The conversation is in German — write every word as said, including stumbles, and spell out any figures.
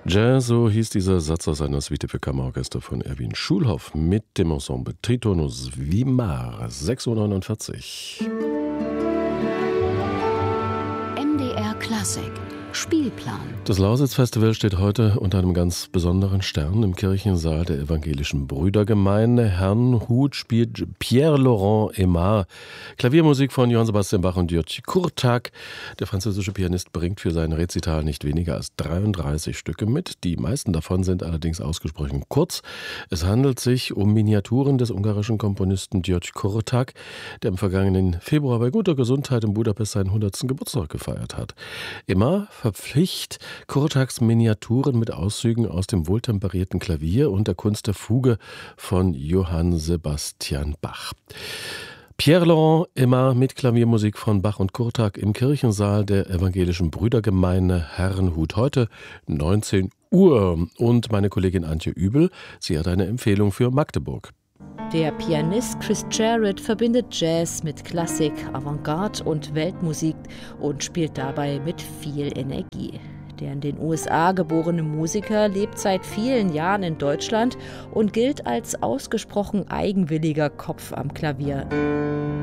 Jazz, so hieß dieser Satz aus einer Suite für Kammerorchester von Erwin Schulhoff mit dem Ensemble Tritonus Weimar. sechs Uhr neunundvierzig. M D R Klassik Spielplan. Das Lausitz-Festival steht heute unter einem ganz besonderen Stern im Kirchensaal der evangelischen Brüdergemeinde. Herrnhut spielt Pierre-Laurent Aimard. Klaviermusik von Johann Sebastian Bach und György Kurták. Der französische Pianist bringt für sein Rezital nicht weniger als dreiunddreißig Stücke mit. Die meisten davon sind allerdings ausgesprochen kurz. Es handelt sich um Miniaturen des ungarischen Komponisten György Kurták, der im vergangenen Februar bei guter Gesundheit in Budapest seinen hundertsten Geburtstag gefeiert hat. Aimard verpflicht Kurtáks Miniaturen mit Auszügen aus dem wohltemperierten Klavier und der Kunst der Fuge von Johann Sebastian Bach. Pierre-Laurent Aimard mit Klaviermusik von Bach und Kurták im Kirchensaal der evangelischen Brüdergemeinde Herrnhut. Heute neunzehn Uhr. Und meine Kollegin Antje Übel, sie hat eine Empfehlung für Magdeburg. Der Pianist Chris Jarrett verbindet Jazz mit Klassik, Avantgarde und Weltmusik und spielt dabei mit viel Energie. Der in den U S A geborene Musiker lebt seit vielen Jahren in Deutschland und gilt als ausgesprochen eigenwilliger Kopf am Klavier.